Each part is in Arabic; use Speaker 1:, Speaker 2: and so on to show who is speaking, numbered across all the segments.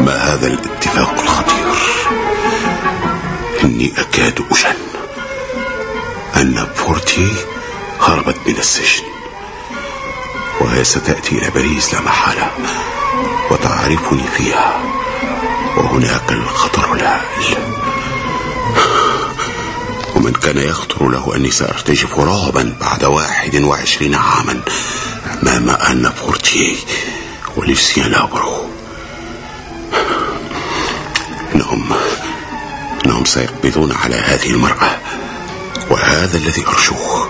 Speaker 1: ما هذا الاتفاق الخطير؟ إني أكاد أجن أن بورتي هربت من السجن، وهي ستأتي إلى باريس لا محالة وتعرفني فيها، وهناك الخطر الهائل. ومن كان يخطر له أني سأرتجف رعبا بعد 21 عاما أمام أن بورتي ولوسيان لابرو، إنهم سيقبضون على هذه المرأة، وهذا الذي أرجوه.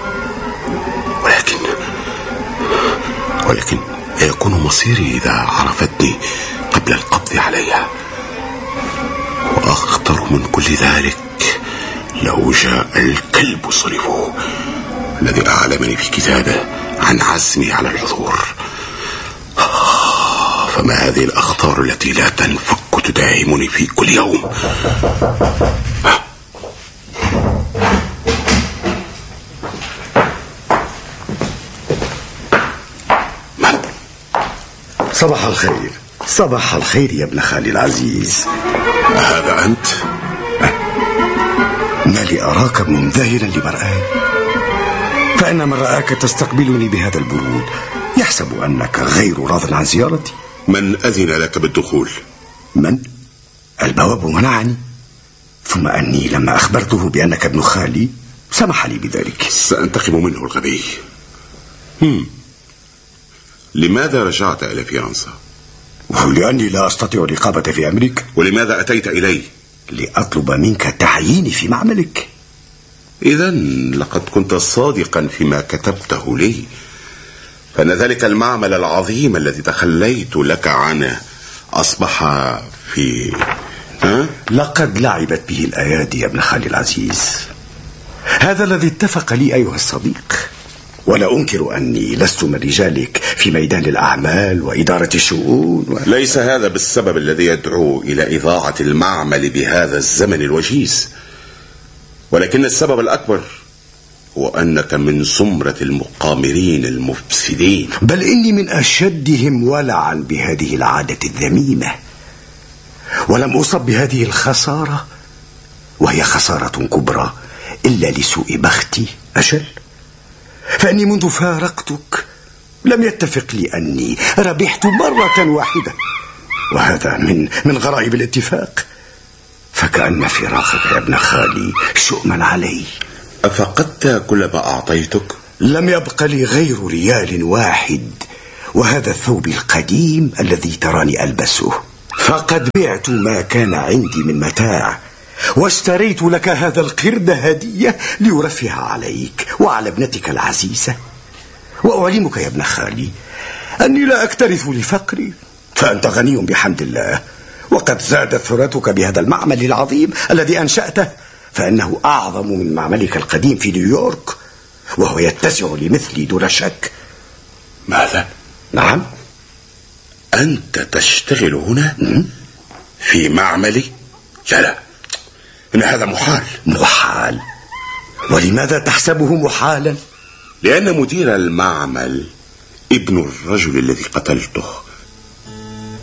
Speaker 1: ولكن يكون مصيري إذا عرفتني قبل القبض عليها. وأخطر من كل ذلك لو جاء الكلب صرفه الذي أعلمني في كتابه عن عزمي على الحضور. فما هذه الأخطار التي لا تنفك تداهمني في كل يوم؟
Speaker 2: صباح الخير. صباح الخير يا ابن خالي العزيز.
Speaker 1: هذا أنت؟
Speaker 2: ما لي أراك منذهلا لمرآي؟ فإن من رآك تستقبلني بهذا البرود يحسب أنك غير راض عن زيارتي.
Speaker 1: من أذن لك بالدخول؟
Speaker 2: من؟ البواب منعني، ثم أني لما أخبرته بأنك ابن خالي سمح لي بذلك.
Speaker 1: سأنتقم منه الغبي. لماذا رجعت إلى فرنسا؟
Speaker 2: لأني لا أستطيع الإقامة في أمريكا.
Speaker 1: ولماذا أتيت إلي؟
Speaker 2: لأطلب منك تعييني في معملك.
Speaker 1: إذن لقد كنت صادقا فيما كتبته لي، فإن ذلك المعمل العظيم الذي تخليت لك عنه أصبح في
Speaker 2: لقد لعبت به الأيادي يا ابن خالي العزيز. هذا الذي اتفق لي أيها الصديق، ولا أنكر أني لست من رجالك في ميدان الأعمال وإدارة الشؤون
Speaker 1: ليس هذا بالسبب الذي يدعو إلى إضاعة المعمل بهذا الزمن الوجيز، ولكن السبب الأكبر هو أنك من زمرة المقامرين المفسدين،
Speaker 2: بل إني من أشدهم ولعا بهذه العادة الذميمة. ولم أصب بهذه الخسارة، وهي خسارة كبرى، إلا لسوء بختي أجل. فأني منذ فارقتك لم يتفق لي أني ربحت مرة واحدة، وهذا من غرائب الاتفاق. فكأن فراقك يا ابن خالي شؤما علي.
Speaker 1: أفقدت كل ما أعطيتك؟
Speaker 2: لم يبق لي غير ريال واحد، وهذا الثوب القديم الذي تراني ألبسه. فقد بعت ما كان عندي من متاع، واشتريت لك هذا القرد هدية ليرفه عليك وعلى ابنتك العزيزة. وأعلمك يا ابن خالي أني لا أكترث لفقري، فأنت غني بحمد الله، وقد زادت ثروتك بهذا المعمل العظيم الذي أنشأته، فإنه أعظم من معملك القديم في نيويورك، وهو يتسع لمثلي دون شك.
Speaker 1: ماذا؟
Speaker 2: نعم.
Speaker 1: أنت تشتغل هنا في معملي؟ لا، إن هذا محال.
Speaker 2: محال؟ ولماذا تحسبه محالا؟
Speaker 1: لأن مدير المعمل ابن الرجل الذي قتلته،